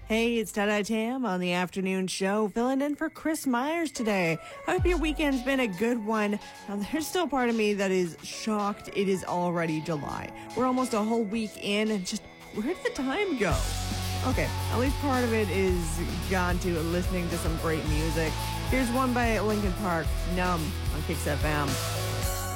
Hey, it's Tada Tam on the afternoon show, filling in for Chris Myers today. I hope your weekend's been a good one. Now, there's still part of me that is shocked it is already July. We're almost a whole week in, and just, where did the time go? Okay, at least part of it is gone to listening to some great music. Here's one by Linkin Park, Numb, on Kicks FM.